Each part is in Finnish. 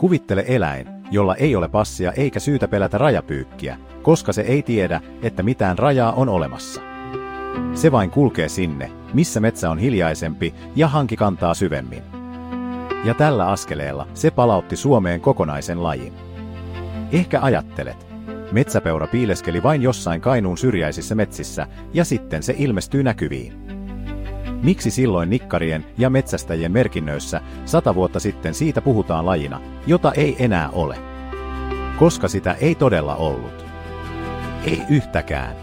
Kuvittele eläin, jolla ei ole passia eikä syytä pelätä rajapyykkiä, koska se ei tiedä, että mitään rajaa on olemassa. Se vain kulkee sinne, missä metsä on hiljaisempi ja hanki kantaa syvemmin. Ja tällä askeleella se palautti Suomeen kokonaisen lajin. Ehkä ajattelet, metsäpeura piileskeli vain jossain Kainuun syrjäisissä metsissä ja sitten se ilmestyy näkyviin. Miksi silloin nikkarien ja metsästäjien merkinnöissä 100 vuotta sitten siitä puhutaan lajina, jota ei enää ole? Koska sitä ei todella ollut. Ei yhtäkään.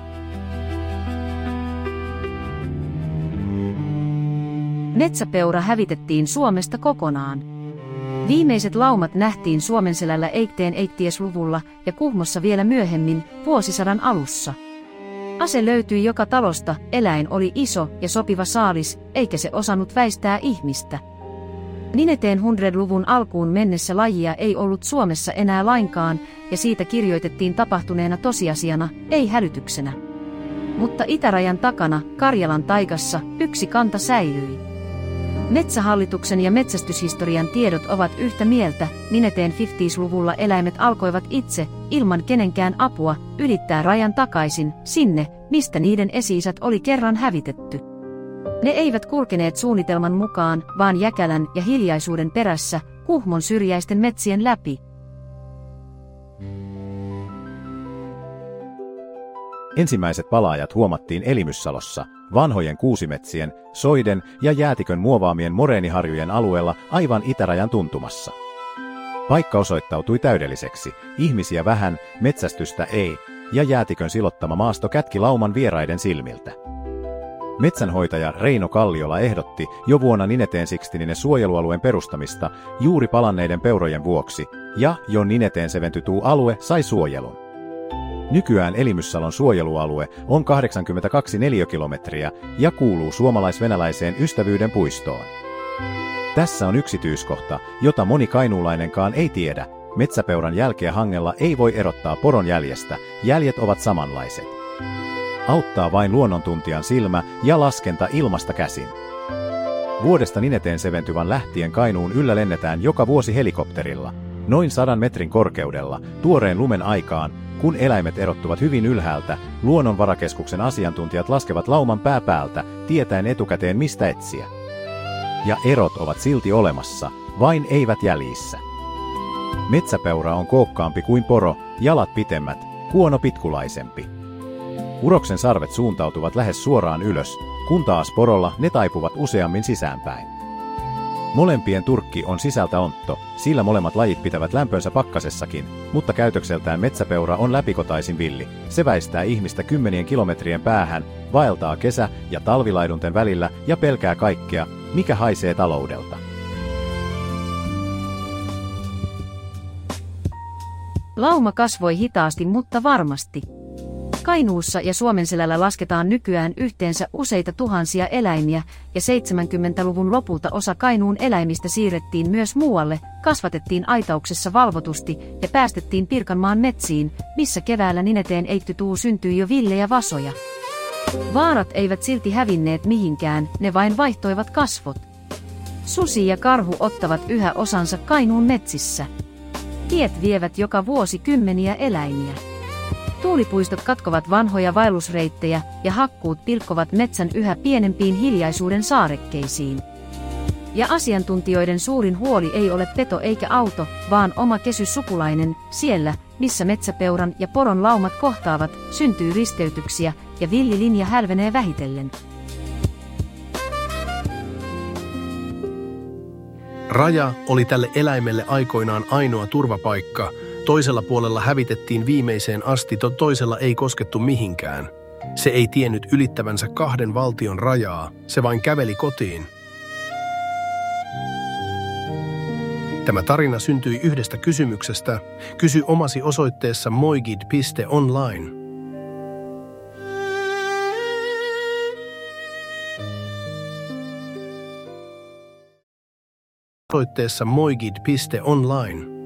Metsäpeura hävitettiin Suomesta kokonaan. Viimeiset laumat nähtiin Suomenselällä 1880-luvulla ja Kuhmossa vielä myöhemmin, vuosisadan alussa. Ase löytyi joka talosta, eläin oli iso ja sopiva saalis, eikä se osannut väistää ihmistä. Nineteen 100-luvun alkuun mennessä lajia ei ollut Suomessa enää lainkaan, ja siitä kirjoitettiin tapahtuneena tosiasiana, ei hälytyksenä. Mutta itärajan takana, Karjalan taikassa, yksi kanta säilyi. Metsähallituksen ja metsästyshistorian tiedot ovat yhtä mieltä, nineteen 50-luvulla eläimet alkoivat itse, ilman kenenkään apua, ylittää rajan takaisin, sinne, mistä niiden esi-isät oli kerran hävitetty. Ne eivät kulkeneet suunnitelman mukaan, vaan jäkälän ja hiljaisuuden perässä, Kuhmon syrjäisten metsien läpi. Ensimmäiset palaajat huomattiin Elimyssalossa, vanhojen kuusimetsien, soiden ja jäätikön muovaamien moreeniharjujen alueella aivan itärajan tuntumassa. Paikka osoittautui täydelliseksi, ihmisiä vähän, metsästystä ei, ja jäätikön silottama maasto kätki lauman vieraiden silmiltä. Metsänhoitaja Reino Kalliola ehdotti jo vuonna Nineteen Sixtininen suojelualueen perustamista juuri palanneiden peurojen vuoksi, ja jo Nineteen seventytuu alue sai suojelun. Nykyään Elimyssalon suojelualue on 82 neliökilometriä ja kuuluu suomalais-venäläiseen Ystävyyden puistoon. Tässä on yksityiskohta, jota moni kainuulainenkaan ei tiedä. Metsäpeuran jälkeä hangella ei voi erottaa poron jäljestä, jäljet ovat samanlaiset. Auttaa vain luonnontuntijan silmä ja laskenta ilmasta käsin. Vuodesta Nineteen seventyvän lähtien Kainuun yllä lennetään joka vuosi helikopterilla, noin 100 metrin korkeudella, tuoreen lumen aikaan. Kun eläimet erottuvat hyvin ylhäältä, Luonnonvarakeskuksen asiantuntijat laskevat lauman pää päältä, tietäen etukäteen mistä etsiä. Ja erot ovat silti olemassa, vain eivät jäljissä. Metsäpeura on kookkaampi kuin poro, jalat pitemmät, kuono pitkulaisempi. Uroksen sarvet suuntautuvat lähes suoraan ylös, kun taas porolla ne taipuvat useammin sisäänpäin. Molempien turkki on sisältä ontto, sillä molemmat lajit pitävät lämpönsä pakkasessakin, mutta käytökseltään metsäpeura on läpikotaisin villi. Se väistää ihmistä 10 kilometrien päähän, vaeltaa kesä- ja talvilaidunten välillä ja pelkää kaikkea, mikä haisee taloudelta. Lauma kasvoi hitaasti mutta varmasti. Kainuussa ja Suomenselällä lasketaan nykyään yhteensä useita tuhansia eläimiä, ja 70-luvun lopulta osa Kainuun eläimistä siirrettiin myös muualle, kasvatettiin aitauksessa valvotusti ja päästettiin Pirkanmaan metsiin, missä keväällä Nineteen 82 syntyi jo villejä vasoja. Vaarat eivät silti hävinneet mihinkään, ne vain vaihtoivat kasvot. Susi ja karhu ottavat yhä osansa Kainuun metsissä. Tiet vievät joka vuosi kymmeniä eläimiä. Tuulipuistot katkovat vanhoja vaellusreittejä ja hakkuut pilkkovat metsän yhä pienempiin hiljaisuuden saarekkeisiin. Ja asiantuntijoiden suurin huoli ei ole peto eikä auto, vaan oma kesy-sukulainen, siellä, missä metsäpeuran ja poron laumat kohtaavat, syntyy risteytyksiä ja villilinja hälvenee vähitellen. Raja oli tälle eläimelle aikoinaan ainoa turvapaikka. Toisella puolella hävitettiin viimeiseen asti, toisella ei koskettu mihinkään. Se ei tiennyt ylittävänsä 2 valtion rajaa, se vain käveli kotiin. Tämä tarina syntyi yhdestä kysymyksestä. Kysy omasi osoitteessa moigid.online. Osoitteessa moigid.online.